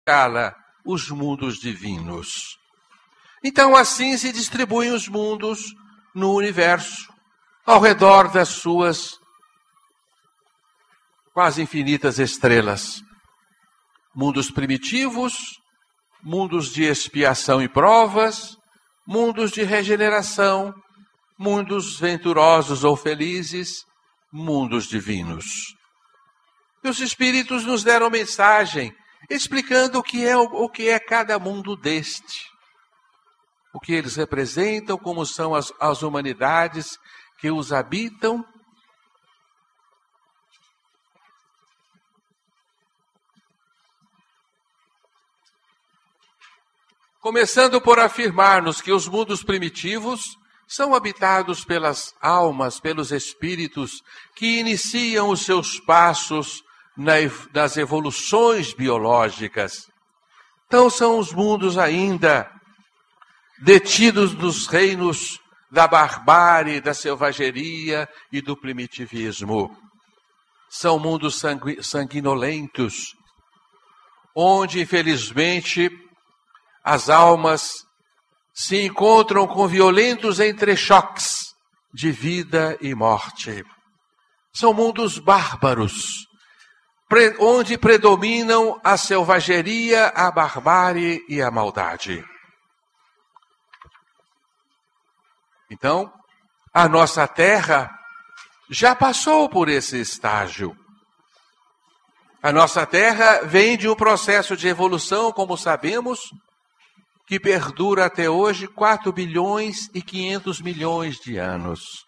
escala os mundos divinos. Então, assim se distribuem os mundos no universo, ao redor das suas quase infinitas estrelas. Mundos primitivos, mundos de expiação e provas, mundos de regeneração, mundos venturosos ou felizes, mundos divinos. E os Espíritos nos deram mensagem explicando o que é cada mundo deste, o que eles representam, como são as humanidades que os habitam. Começando por afirmar-nos que os mundos primitivos são habitados pelas almas, pelos espíritos que iniciam os seus passos nas evoluções biológicas. Então são os mundos ainda detidos nos reinos da barbárie, da selvageria e do primitivismo. São mundos sanguinolentos, onde, infelizmente, as almas se encontram com violentos entrechoques de vida e morte. São mundos bárbaros, onde predominam a selvageria, a barbárie e a maldade. Então, a nossa Terra já passou por esse estágio. A nossa Terra vem de um processo de evolução, como sabemos, que perdura até hoje 4 bilhões e 500 milhões de anos.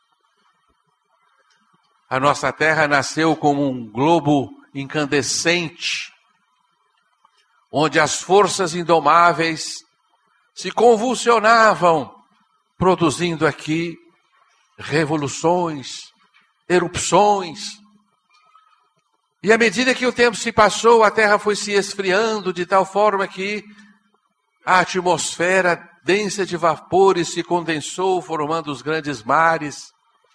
A nossa Terra nasceu como um globo incandescente, onde as forças indomáveis se convulsionavam, produzindo aqui revoluções, erupções. E à medida que o tempo se passou, a Terra foi se esfriando de tal forma que a atmosfera densa de vapores se condensou, formando os grandes mares,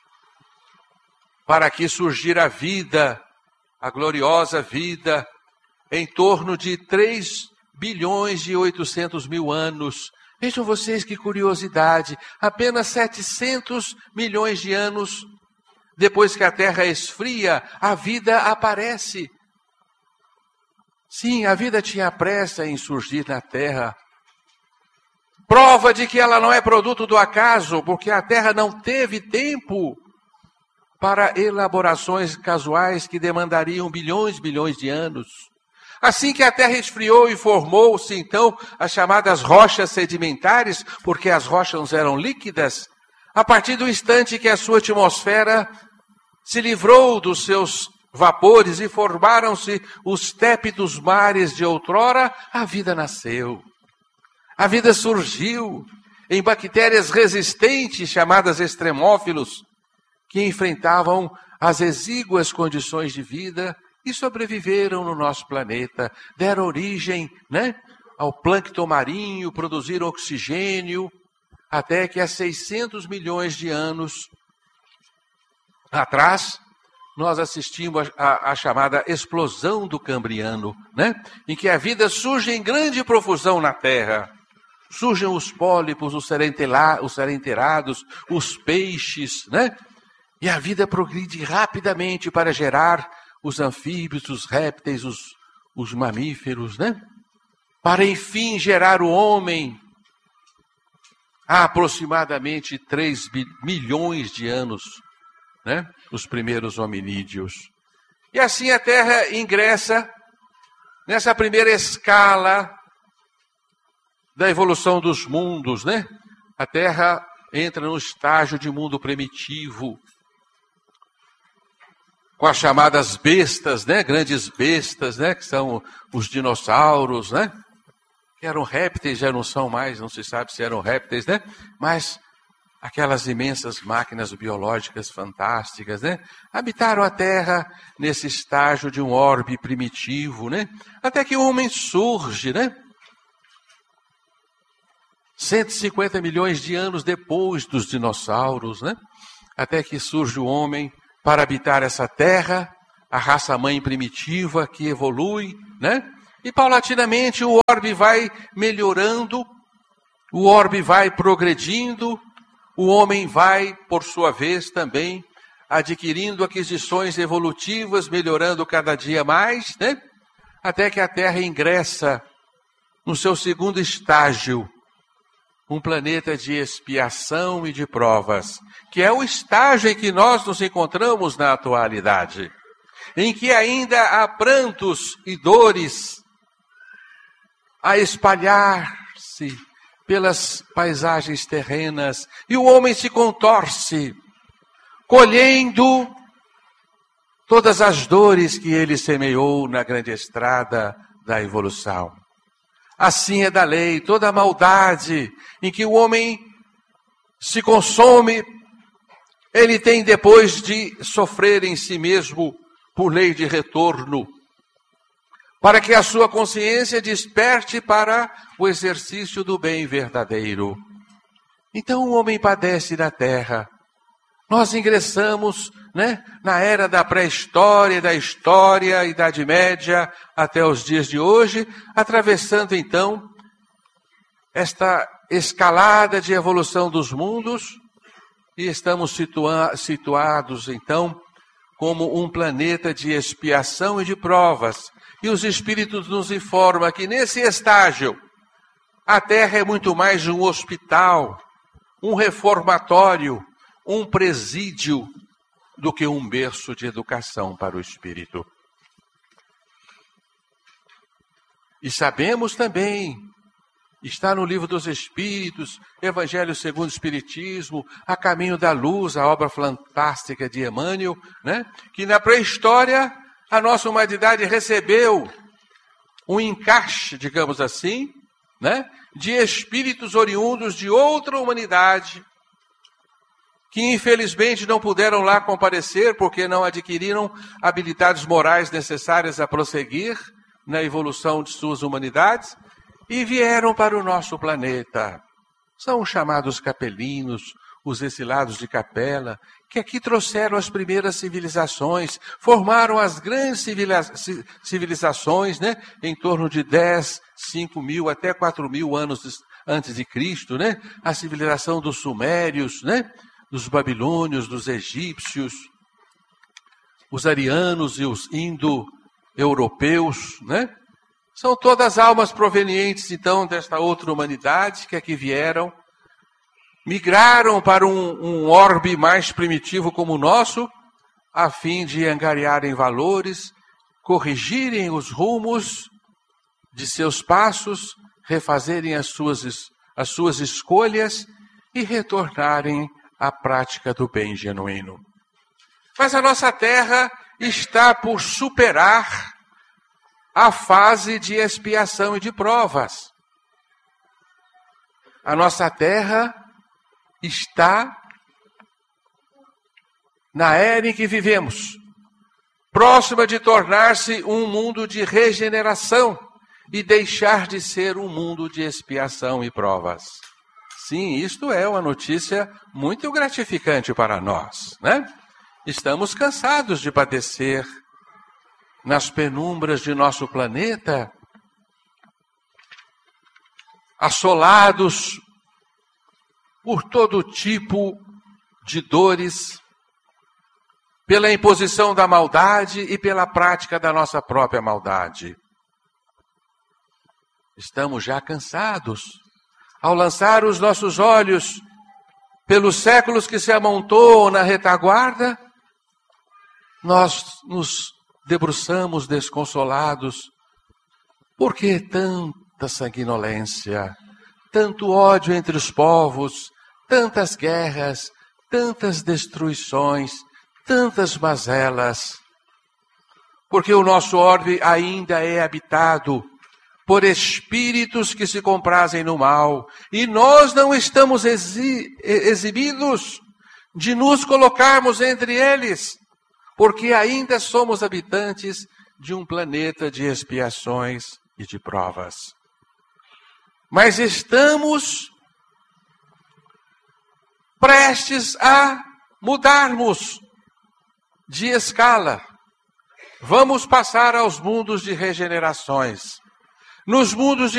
para aqui surgir a vida, a gloriosa vida, em torno de 3 bilhões e 800 mil anos. Vejam vocês que curiosidade, apenas 700 milhões de anos depois que a Terra esfria, a vida aparece. Sim, a vida tinha pressa em surgir na Terra. Prova de que ela não é produto do acaso, porque a Terra não teve tempo para elaborações casuais que demandariam bilhões de anos. Assim que a Terra esfriou e formou-se, então, as chamadas rochas sedimentares, porque as rochas eram líquidas, a partir do instante que a sua atmosfera se livrou dos seus vapores e formaram-se os tépidos mares de outrora, a vida nasceu. A vida surgiu em bactérias resistentes, chamadas extremófilos, que enfrentavam as exíguas condições de vida e sobreviveram no nosso planeta, deram origem, ao plâncton marinho, produziram oxigênio, até que há 600 milhões de anos atrás, nós assistimos à chamada explosão do Cambriano, em que a vida surge em grande profusão na Terra. Surgem os pólipos, os serenterados, os peixes, E a vida progride rapidamente para gerar os anfíbios, os répteis, os mamíferos, Para enfim gerar o homem. Há aproximadamente 3 milhões de anos, os primeiros hominídeos. E assim a Terra ingressa nessa primeira escala da evolução dos mundos, A Terra entra no estágio de mundo primitivo, com as chamadas bestas, grandes bestas, que são os dinossauros, que eram répteis, já não são mais, não se sabe se eram répteis, mas aquelas imensas máquinas biológicas fantásticas, habitaram a Terra nesse estágio de um orbe primitivo, até que o homem surge, 150 milhões de anos depois dos dinossauros, até que surge o homem para habitar essa terra, a raça-mãe primitiva que evolui, E paulatinamente o orbe vai melhorando, o orbe vai progredindo, o homem vai, por sua vez, também adquirindo aquisições evolutivas, melhorando cada dia mais, né? Até que a Terra ingressa no seu segundo estágio, um planeta de expiação e de provas, que é o estágio em que nós nos encontramos na atualidade, em que ainda há prantos e dores a espalhar-se pelas paisagens terrenas, e o homem se contorce, colhendo todas as dores que ele semeou na grande estrada da evolução. Assim é da lei, toda a maldade em que o homem se consome, ele tem depois de sofrer em si mesmo por lei de retorno, para que a sua consciência desperte para o exercício do bem verdadeiro. Então o homem padece na terra. Nós ingressamos, né, na era da pré-história, da história, Idade Média, até os dias de hoje, atravessando então esta escalada de evolução dos mundos, e estamos situados então como um planeta de expiação e de provas. E os Espíritos nos informam que nesse estágio, a Terra é muito mais um hospital, um reformatório, um presídio, do que um berço de educação para o espírito. E sabemos também, está no Livro dos Espíritos, Evangelho segundo o Espiritismo, A Caminho da Luz, a obra fantástica de Emmanuel, né? Que na pré-história a nossa humanidade recebeu um encaixe, digamos assim, né? De espíritos oriundos de outra humanidade, que infelizmente não puderam lá comparecer porque não adquiriram habilidades morais necessárias a prosseguir na evolução de suas humanidades, e vieram para o nosso planeta. São os chamados capelinos, os exilados de capela, que aqui trouxeram as primeiras civilizações, formaram as grandes civilizações, né, em torno de 10, 5 mil até 4 mil anos antes de Cristo, né? A civilização dos sumérios, né? Dos babilônios, dos egípcios, os arianos e os indo-europeus, né? São todas almas provenientes, então, desta outra humanidade que aqui vieram, migraram para um orbe mais primitivo como o nosso, a fim de angariarem valores, corrigirem os rumos de seus passos, refazerem as suas escolhas e retornarem à prática do bem genuíno. Mas a nossa terra está por superar a fase de expiação e de provas. A nossa terra está na era em que vivemos, próxima de tornar-se um mundo de regeneração e deixar de ser um mundo de expiação e provas. Sim, isto é uma notícia muito gratificante para nós, né? Estamos cansados de padecer nas penumbras de nosso planeta, assolados por todo tipo de dores, pela imposição da maldade e pela prática da nossa própria maldade. Estamos já cansados. Ao lançar os nossos olhos pelos séculos que se amontoam na retaguarda, nós nos debruçamos desconsolados. Por que tanta sanguinolência, tanto ódio entre os povos, tantas guerras, tantas destruições, tantas mazelas? Porque o nosso orbe ainda é habitado por espíritos que se comprazem no mal, e nós não estamos exibidos de nos colocarmos entre eles, porque ainda somos habitantes de um planeta de expiações e de provas. Mas estamos prestes a mudarmos de escala. Vamos passar aos mundos de regenerações. nos mundos